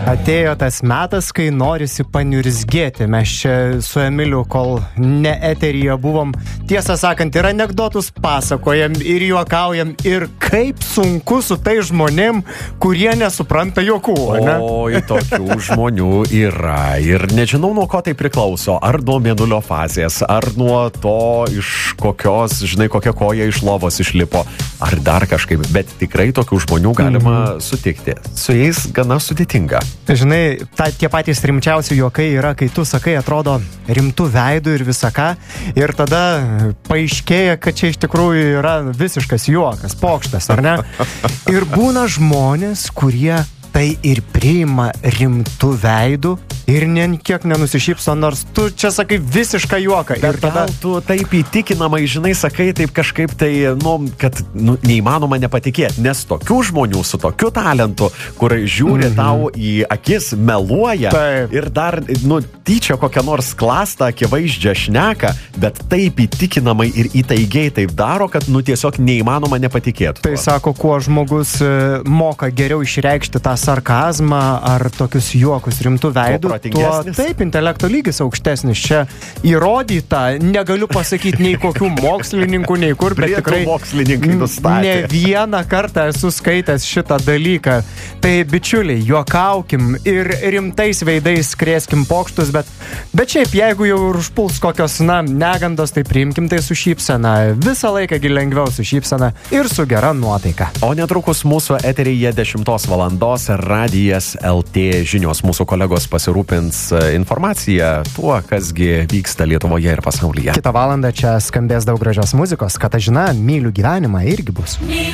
Atėjo tas metas, kai norisi paniurzgėti. Mes čia su Emiliu, kol ne eteryje buvom, tiesą sakant, ir anekdotus pasakojam, ir juokaujam, ir kaip sunku su tai žmonėm, kurie nesupranta juokų, ne? Oi, tokių žmonių yra. Ir nežinau, nuo ko tai priklauso. Ar nuo mėnulio fazės, ar nuo to, iš kokios, žinai, kokia koja iš lovos išlipo, ar dar kažkaip. Bet tikrai tokių žmonių galima sutikti. Su jais gana sudėtinga. Žinai, tie patys rimčiausi juokai yra, kai tu sakai, atrodo rimtų veidų ir visą ką, ir tada paaiškėja, kad čia iš tikrųjų yra visiškas juokas, pokštas, ar ne? Ir būna žmonės, kurie tai ir priima rimtų veidų ir kiek nenusišypso, nors tu čia sakai visišką juoką. Ir tada tu taip įtikinamai, žinai, sakai taip kažkaip tai, kad neįmanoma nepatikėti, nes tokių žmonių su tokiu talentu, kur žiūri tau į akis, meluoja ir dar, tyčia kokią nors klastą akivaizdžią šneka, bet taip įtikinamai ir įtaigiai taip daro, kad tiesiog neįmanoma nepatikėti. Tai sako, kuo žmogus moka geriau išreikšti tą sarkazmą ar tokius juokus rimtų veidų, tuo taip intelekto lygis aukštesnis. Čia įrodyta, negaliu pasakyti nei kokių mokslininkų, nei kur, bet tikrai mokslininkai nustatė. Ne vieną kartą esu skaitęs šitą dalyką. Tai bičiuliai, juokaukim ir rimtais veidais skrėskim pokštus, bet šiaip, jeigu jau užpuls kokios, negandos, tai priimkim tai su šypsena. Visą laiką lengviau su šypsena ir su gera nuotaika. O netrukus mūsų eteryje 10 valandos Radijas LT žinios. Mūsų kolegos pasirūpins informaciją tuo, kasgi vyksta Lietuvoje ir pasaulyje. Kitą valandą čia skambės daug gražios muzikos. Katažina, myliu gyvenimą irgi bus.